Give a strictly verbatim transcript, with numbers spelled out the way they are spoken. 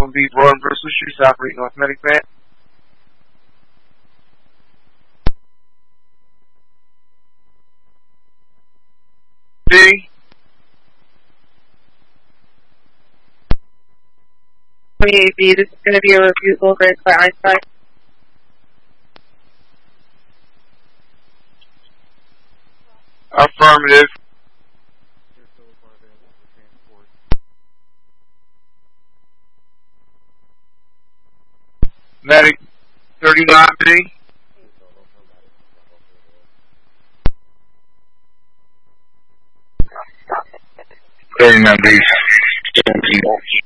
will be Broad and Bristol Streets, operating North Medic Van. B. twenty-eight B, this is going to be a refusal granted by Einstein. Affirmative. Medic thirty-nine B. thirty-nine B.